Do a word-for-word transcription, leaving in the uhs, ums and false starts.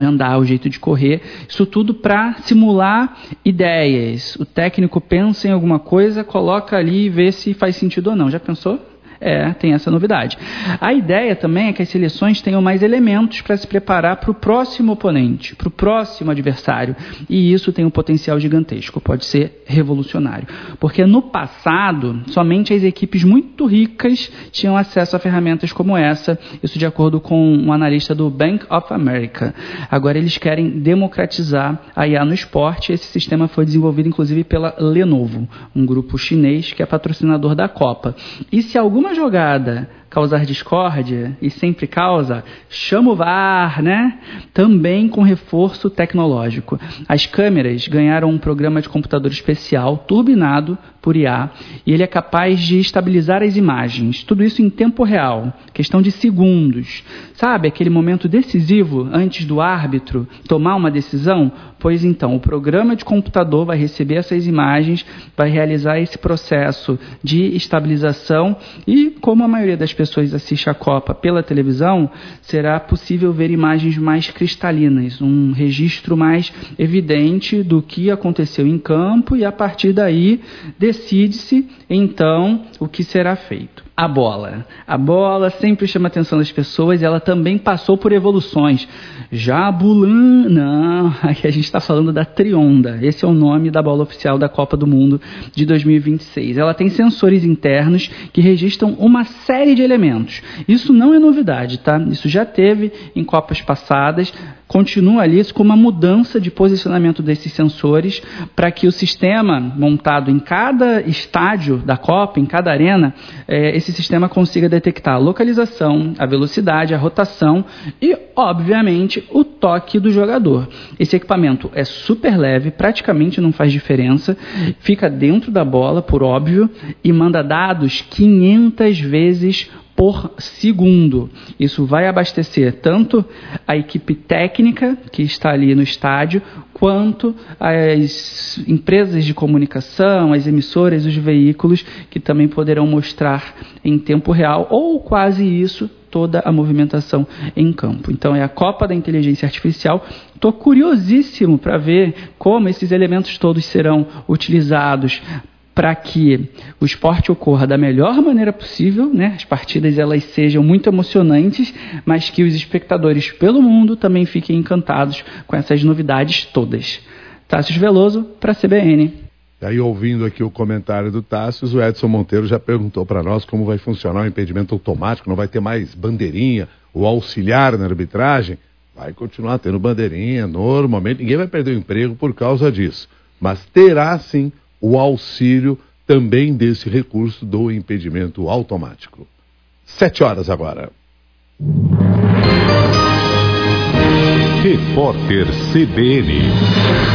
andar, o jeito de correr, isso tudo para simular ideias. O técnico pensa em alguma coisa, coloca ali e vê se faz sentido ou não. Já pensou? É, tem essa novidade. A ideia também é que as seleções tenham mais elementos para se preparar para o próximo oponente, para o próximo adversário. E isso tem um potencial gigantesco, pode ser revolucionário. Porque no passado, somente as equipes muito ricas tinham acesso a ferramentas como essa, isso de acordo com um analista do Bank of America. Agora eles querem democratizar a I A no esporte. Esse sistema foi desenvolvido inclusive pela Lenovo, um grupo chinês que é patrocinador da Copa. E se alguma jogada causar discórdia, e sempre causa, chama o V A R, né? Também com reforço tecnológico. As câmeras ganharam um programa de computador especial, turbinado por I A, e ele é capaz de estabilizar as imagens. Tudo isso em tempo real, questão de segundos. Sabe, aquele momento decisivo antes do árbitro tomar uma decisão? Pois então, o programa de computador vai receber essas imagens, vai realizar esse processo de estabilização e, como a maioria das pessoas assiste a Copa pela televisão, será possível ver imagens mais cristalinas, um registro mais evidente do que aconteceu em campo e, a partir daí, decide-se, então, o que será feito. A bola. A bola sempre chama a atenção das pessoas e ela também passou por evoluções. Jabulan... Não, aqui a gente está falando da Trionda. Esse é o nome da bola oficial da Copa do Mundo de dois mil e vinte e seis. Ela tem sensores internos que registram uma série de elementos. Isso não é novidade, tá? Isso já teve em Copas passadas. Continua ali com uma mudança de posicionamento desses sensores para que o sistema montado em cada estádio da Copa, em cada arena, é, esse sistema consiga detectar a localização, a velocidade, a rotação e, obviamente, o toque do jogador. Esse equipamento é super leve, praticamente não faz diferença, fica dentro da bola, por óbvio, e manda dados quinhentas vezes por segundo. Isso vai abastecer tanto a equipe técnica que está ali no estádio, quanto as empresas de comunicação, as emissoras, os veículos, que também poderão mostrar em tempo real, ou quase isso, toda a movimentação em campo. Então é a Copa da Inteligência Artificial. Estou curiosíssimo para ver como esses elementos todos serão utilizados para que o esporte ocorra da melhor maneira possível, né? As partidas elas sejam muito emocionantes, mas que os espectadores pelo mundo também fiquem encantados com essas novidades todas. Tássio Veloso, para a C B N. E aí, ouvindo aqui o comentário do Tássio, o Edson Monteiro já perguntou para nós como vai funcionar o impedimento automático, não vai ter mais bandeirinha, o auxiliar na arbitragem. Vai continuar tendo bandeirinha, normalmente, ninguém vai perder o emprego por causa disso, mas terá sim o auxílio também desse recurso do impedimento automático. Sete horas agora. Repórter C B N.